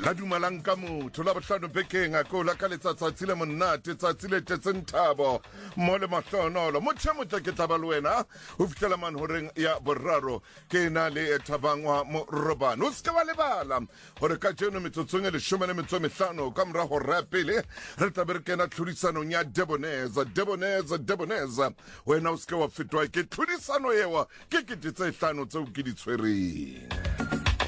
La dumalang ka motho la bohlano bekeng a ko la ka letsatsi le monate tsatsi le tletseng thabo mo le mahlonolo motho motle ke taba le wena o fihlela man horeng ya boraro ke na le thabangwa mo robano o se ka ba lebala hore ka jeno metsotsong e 15 ka mora hora pele re tla be re kena tlhodisano ya Deboneza wena o se ka wa fetwa ke tlhodisano ewa ke 5 tseo ke di tshwereng.